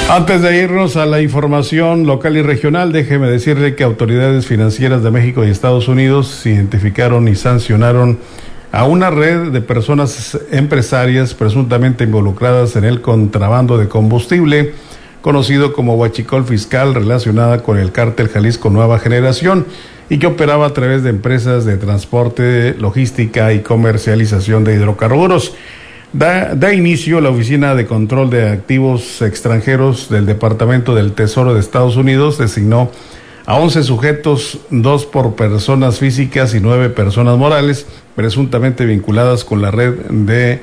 Antes de irnos a la información local y regional, déjeme decirle que autoridades financieras de México y Estados Unidos identificaron y sancionaron a una red de personas empresarias presuntamente involucradas en el contrabando de combustible, conocido como huachicol fiscal, relacionada con el cártel Jalisco Nueva Generación y que operaba a través de empresas de transporte, logística y comercialización de hidrocarburos. Da inicio la Oficina de Control de Activos Extranjeros del Departamento del Tesoro de Estados Unidos. Designó a 11 sujetos, 2 por personas físicas y 9 personas morales, presuntamente vinculadas con la red de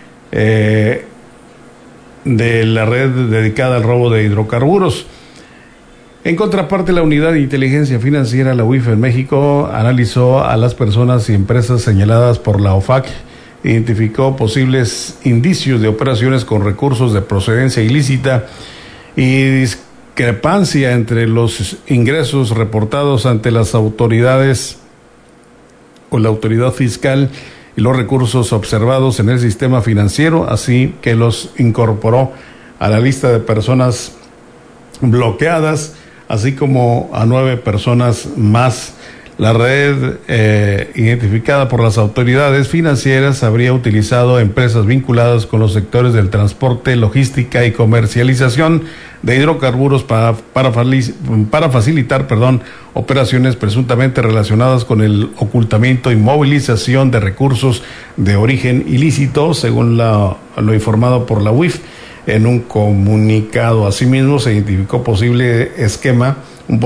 la red dedicada al robo de hidrocarburos. En contraparte, la Unidad de Inteligencia Financiera, la UIF en México, analizó a las personas y empresas señaladas por la OFAC, identificó posibles indicios de operaciones con recursos de procedencia ilícita y discrepancia entre los ingresos reportados ante las autoridades o la autoridad fiscal y los recursos observados en el sistema financiero, así que los incorporó a la lista de personas bloqueadas, así como a 9 personas más. La red identificada por las autoridades financieras habría utilizado empresas vinculadas con los sectores del transporte, logística y comercialización de hidrocarburos para facilitar operaciones presuntamente relacionadas con el ocultamiento y movilización de recursos de origen ilícito, según lo informado por la UIF en un comunicado. Asimismo, se identificó un posible esquema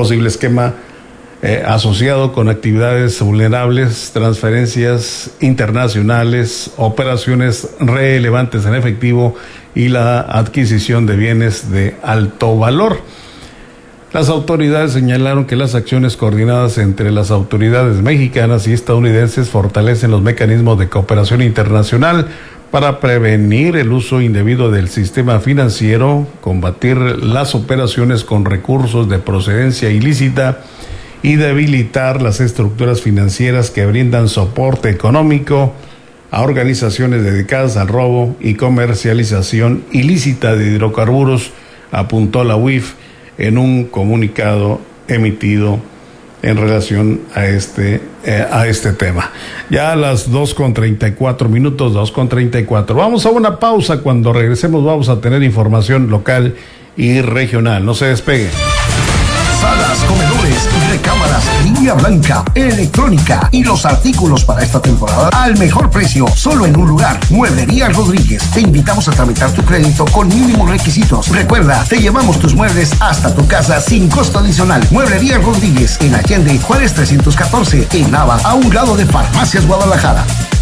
asociado con actividades vulnerables, transferencias internacionales, operaciones relevantes en efectivo y la adquisición de bienes de alto valor. Las autoridades señalaron que las acciones coordinadas entre las autoridades mexicanas y estadounidenses fortalecen los mecanismos de cooperación internacional para prevenir el uso indebido del sistema financiero, combatir las operaciones con recursos de procedencia ilícita y debilitar las estructuras financieras que brindan soporte económico a organizaciones dedicadas al robo y comercialización ilícita de hidrocarburos, apuntó la UIF en un comunicado emitido en relación a este tema. Ya a las 2:34, 2:34. Vamos a una pausa. Cuando regresemos vamos a tener información local y regional. No se despegue. Salas, comedores, recámaras, línea blanca, electrónica y los artículos para esta temporada al mejor precio, solo en un lugar. Mueblería Rodríguez. Te invitamos a tramitar tu crédito con mínimos requisitos. Recuerda, te llevamos tus muebles hasta tu casa sin costo adicional. Mueblería Rodríguez, en Allende, Juárez 314, en Nava, a un lado de Farmacias Guadalajara.